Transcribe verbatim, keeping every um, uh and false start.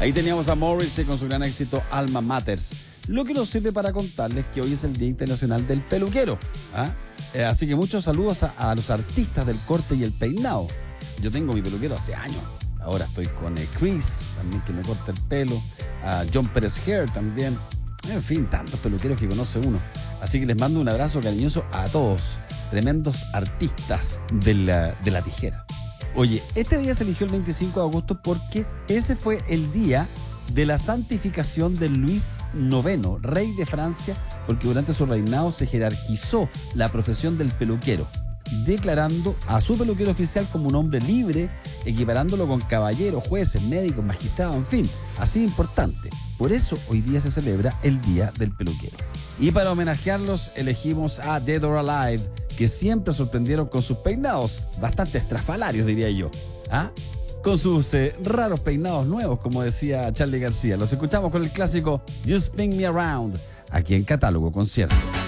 Ahí teníamos a Morrissey con su gran éxito Alma Matters. Lo que nos sirve para contarles que hoy es el Día Internacional del Peluquero. ¿Ah? Eh, así que muchos saludos a, a los artistas del corte y el peinado. Yo tengo mi peluquero hace años. Ahora estoy con eh, Chris, también que me corta el pelo. A John Pérez Hair también. En fin, tantos peluqueros que conoce uno. Así que les mando un abrazo cariñoso a todos. Tremendos artistas de la, de la tijera. Oye, este día se eligió el veinticinco de agosto porque ese fue el día de la santificación de Luis noveno, rey de Francia, porque durante su reinado se jerarquizó la profesión del peluquero, declarando a su peluquero oficial como un hombre libre, equiparándolo con caballeros, jueces, médicos, magistrados, en fin, así de importante. Por eso hoy día se celebra el Día del Peluquero. Y para homenajearlos elegimos a Dead or Alive, que siempre sorprendieron con sus peinados, bastante estrafalarios diría yo. ¿Ah? Con sus eh, raros peinados nuevos, como decía Charly García. Los escuchamos con el clásico You Spin Me Around, aquí en Catálogo Concierto.